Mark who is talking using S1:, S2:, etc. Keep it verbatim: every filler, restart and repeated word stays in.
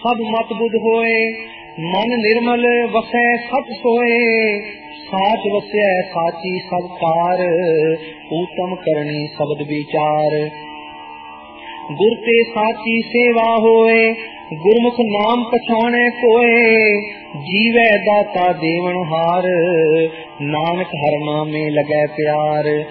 S1: सब मत बुध होए, मन निर्मल वसै सत सोए। साच वसै साची सब कार, ऊतम करनी शब्द विचार। गुर ते साची सेवा होए, गुरमुख नाम पछाणे कोए। जीवै दाता देवन हार, नानक हर नामे लगै प्यार।